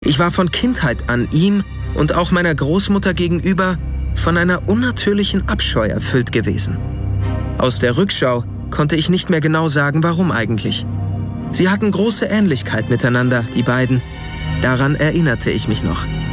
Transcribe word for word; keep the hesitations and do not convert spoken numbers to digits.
Ich war von Kindheit an ihm und auch meiner Großmutter gegenüber von einer unnatürlichen Abscheu erfüllt gewesen. Aus der Rückschau konnte ich nicht mehr genau sagen, warum eigentlich. Sie hatten große Ähnlichkeit miteinander, die beiden. Daran erinnerte ich mich noch.